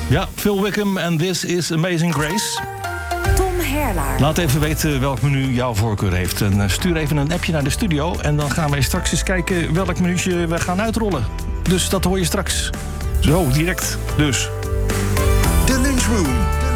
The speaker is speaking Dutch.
Ja, Phil Wickham en This is Amazing Grace. Tom Herlaar. Laat even weten welk menu jouw voorkeur heeft. En stuur even een appje naar de studio. En dan gaan wij straks eens kijken welk menu'tje we gaan uitrollen. Dus dat hoor je straks. Zo, direct dus. De Lunchroom.